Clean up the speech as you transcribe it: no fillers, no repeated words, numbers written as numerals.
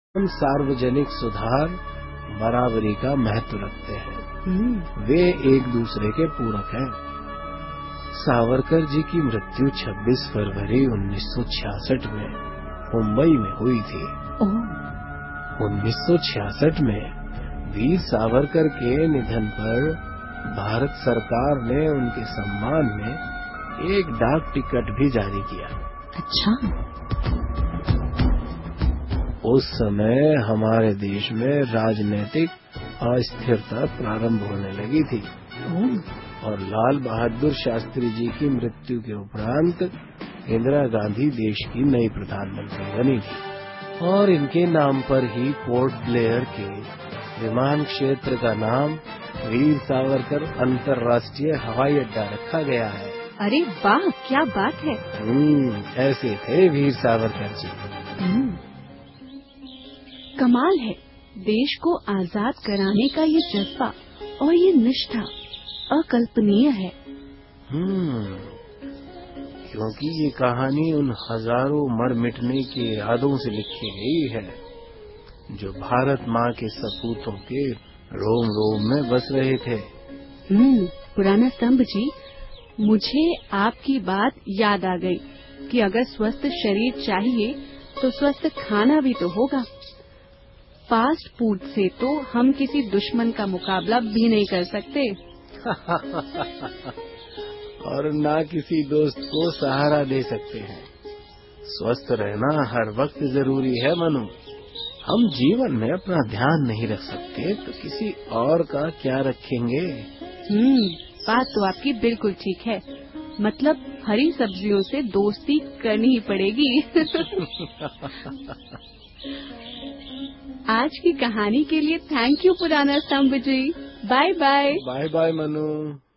हम सार्वजनिक सुधार बराबरी का महत्व रखते हैं। वे एक दूसरे के पूरक हैं। सावरकर जी की मृत्यु 26 फरवरी 1966 में मुंबई में हुई थी। 1966 में वीर सावरकर के निधन पर भारत सरकार ने उनके सम्मान में एक डाक टिकट भी जारी किया। अच्छा। उस समय हमारे देश में राजनीतिक अस्थिरता प्रारंभ होने लगी थी और लाल बहादुर शास्त्री जी की मृत्यु के उपरांत इंदिरा गांधी देश की नई प्रधानमंत्री बनी थी और इनके नाम पर ही पोर्ट ब्लेयर के विमान क्षेत्र का नाम वीर सावरकर अंतर्राष्ट्रीय हवाई अड्डा रखा गया है। अरे वाह, क्या बात है। ऐसे थे वीर सावरकर जी। कमाल है, देश को आजाद कराने का ये जज्बा और ये निष्ठा अकल्पनीय है। क्योंकि ये कहानी उन हजारों मर मिटने के इरादों से लिखी गई है जो भारत माँ के सपूतों के रोम रोम में बस रहे थे। पुराना स्तंभ जी, मुझे आपकी बात याद आ गई कि अगर स्वस्थ शरीर चाहिए तो स्वस्थ खाना भी तो होगा। फास्ट फूड से तो हम किसी दुश्मन का मुकाबला भी नहीं कर सकते। और ना किसी दोस्त को सहारा दे सकते हैं। स्वस्थ रहना हर वक्त जरूरी है मनु। हम जीवन में अपना ध्यान नहीं रख सकते तो किसी और का क्या रखेंगे। बात तो आपकी बिल्कुल ठीक है। मतलब हरी सब्जियों से दोस्ती करनी ही पड़ेगी। आज की कहानी के लिए थैंक यू पुराना स्तंभ जी। Bye bye. Bye bye Manu.